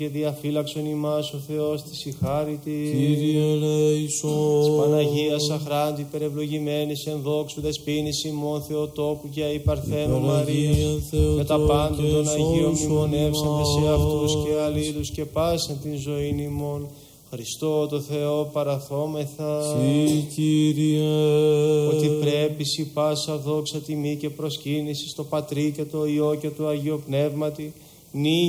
και διαφύλαξον ημάς ο Θεός της η χάρη της. Κύριε ελέησον. Της Παναγίας αχράντη υπερευλογημένης εν δόξου δεσποίνης ημών Θεοτόκου και η Παρθένου Μαρίας, με τα πάντων των Αγίων μνημονεύσαντε σε αυτούς και αλλήλους και πάσαν την ζωήν ημών. Χριστό το Θεό παραθόμεθα. Συ, Κύριε. Ότι πρέπει σοι πάσα δόξα τιμή και προσκύνηση στο Πατρί και το Υιό και το Αγίο Πνεύματι, νη